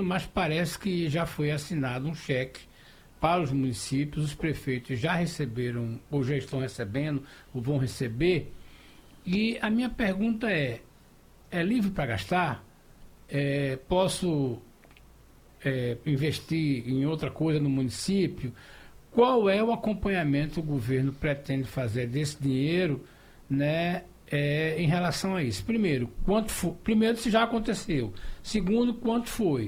mas parece que já foi assinado um cheque para os municípios, os prefeitos já receberam, ou já estão recebendo, ou vão receber. E a minha pergunta é livre para gastar? Posso investir em outra coisa no município? Qual é o acompanhamento que o governo pretende fazer desse dinheiro, né, em relação a isso? Primeiro, primeiro, se já aconteceu. Segundo, quanto foi?